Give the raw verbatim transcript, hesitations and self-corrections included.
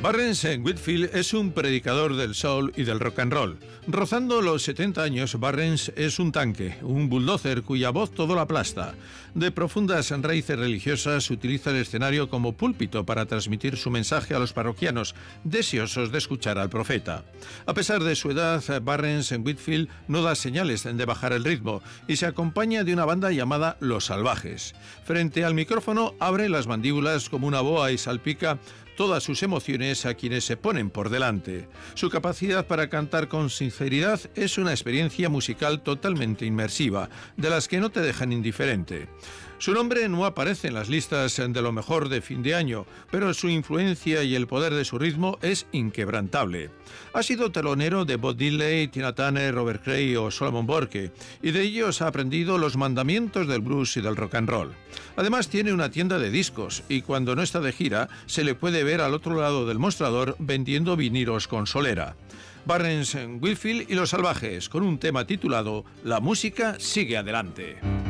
Barnes Whitfield es un predicador del soul y del rock and roll. Rozando los setenta años, Barnes es un tanque, un bulldozer cuya voz todo la aplasta. De profundas raíces religiosas, utiliza el escenario como púlpito para transmitir su mensaje a los parroquianos, deseosos de escuchar al profeta. A pesar de su edad, Barnes Whitfield no da señales de bajar el ritmo y se acompaña de una banda llamada Los Salvajes. Frente al micrófono, abre las mandíbulas como una boa y salpica todas sus emociones a quienes se ponen por delante. Su capacidad para cantar con sinceridad es una experiencia musical totalmente inmersiva, de las que no te dejan indiferente. Su nombre no aparece en las listas de lo mejor de fin de año, pero su influencia y el poder de su ritmo es inquebrantable. Ha sido telonero de Bob Dylan, Tina Turner, Robert Cray o Solomon Burke, y de ellos ha aprendido los mandamientos del blues y del rock and roll. Además tiene una tienda de discos y cuando no está de gira se le puede ver al otro lado del mostrador vendiendo vinilos con solera. Barnes Whitfield y Los Salvajes, con un tema titulado La música sigue adelante.